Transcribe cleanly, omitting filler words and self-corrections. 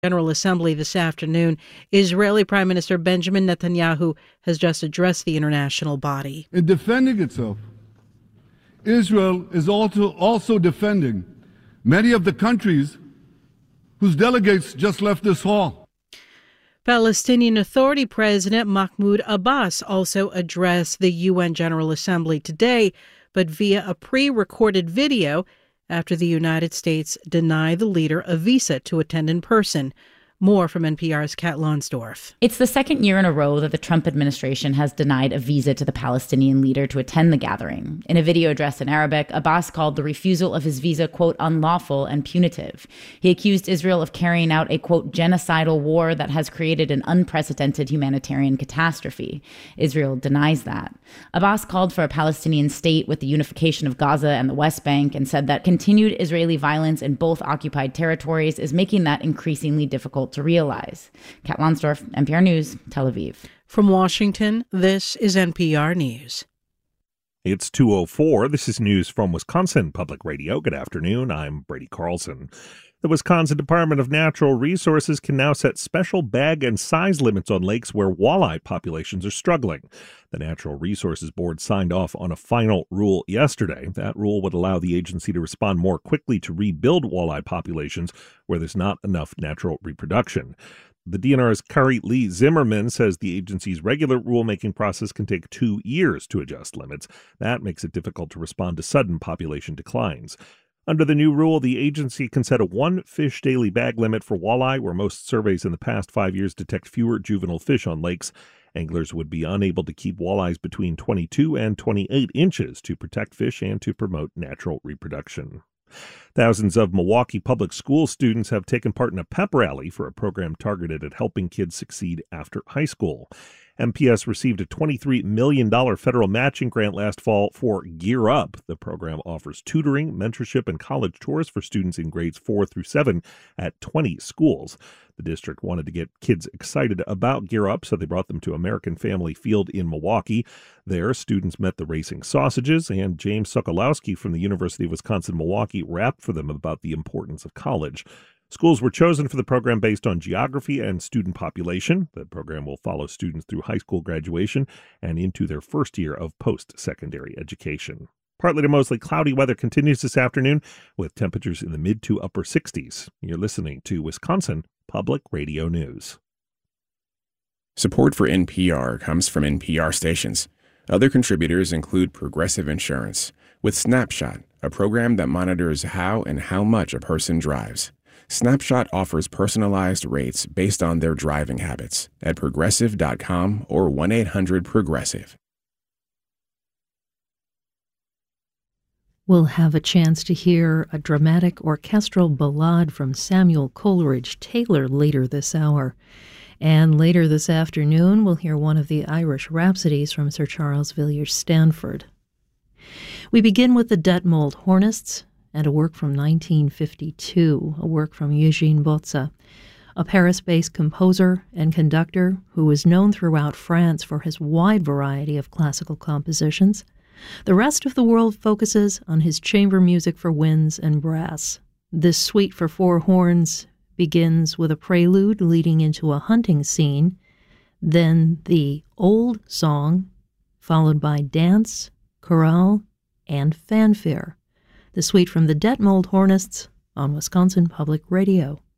General Assembly this afternoon. Israeli Prime Minister Benjamin Netanyahu has just addressed the international body. In defending itself, Israel is also defending many of the countries whose delegates just left this hall. Palestinian Authority President Mahmoud Abbas also addressed the UN General Assembly today, but via a pre-recorded video after the United States denied the leader a visa to attend in person. More from NPR's Kat Lonsdorf. It's the second year in a row that the Trump administration has denied a visa to the Palestinian leader to attend the gathering. In a video addressed in Arabic, Abbas called the refusal of his visa, quote, unlawful and punitive. He accused Israel of carrying out a, quote, genocidal war that has created an unprecedented humanitarian catastrophe. Israel denies that. Abbas called for a Palestinian state with the unification of Gaza and the West Bank and said that continued Israeli violence in both occupied territories is making that increasingly difficult to realize. Kat Lonsdorf, NPR News, Tel Aviv. From Washington, this is NPR News. It's 2:04. This is news from Wisconsin Public Radio. Good afternoon. I'm Brady Carlson. The Wisconsin Department of Natural Resources can now set special bag and size limits on lakes where walleye populations are struggling. The Natural Resources Board signed off on a final rule yesterday. That rule would allow the agency to respond more quickly to rebuild walleye populations where there's not enough natural reproduction. The DNR's Kari Lee Zimmerman says the agency's regular rulemaking process can take 2 years to adjust limits. That makes it difficult to respond to sudden population declines. Under the new rule, the agency can set a 1 fish daily bag limit for walleye, where most surveys in the past 5 years detect fewer juvenile fish on lakes. Anglers would be unable to keep walleyes between 22 and 28 inches to protect fish and to promote natural reproduction. Thousands of Milwaukee public school students have taken part in a pep rally for a program targeted at helping kids succeed after high school. MPS received a $23 million federal matching grant last fall for Gear Up. The program offers tutoring, mentorship, and college tours for students in grades 4 through 7 at 20 schools. The district wanted to get kids excited about Gear Up, so they brought them to American Family Field in Milwaukee. There, students met the racing sausages, and James Sokolowski from the University of Wisconsin-Milwaukee rapped for them about the importance of college. Schools were chosen for the program based on geography and student population. The program will follow students through high school graduation and into their first year of post-secondary education. Partly to mostly cloudy weather continues this afternoon with temperatures in the mid to upper 60s. You're listening to Wisconsin Public Radio News. Support for NPR comes from NPR stations. Other contributors include Progressive Insurance, with Snapshot, a program that monitors how and how much a person drives. Snapshot offers personalized rates based on their driving habits at progressive.com or 1-800-PROGRESSIVE. We'll have a chance to hear a dramatic orchestral ballade from Samuel Coleridge Taylor later this hour. And later this afternoon, we'll hear one of the Irish Rhapsodies from Sir Charles Villiers Stanford. We begin with the Detmold Hornists and a work from 1952, a work from Eugene Bozza, a Paris-based composer and conductor who is known throughout France for his wide variety of classical compositions. The rest of the world focuses on his chamber music for winds and brass. This suite for 4 horns begins with a prelude leading into a hunting scene, then the old song, followed by dance, chorale, and fanfare. The suite from the Detmold Hornists on Wisconsin Public Radio.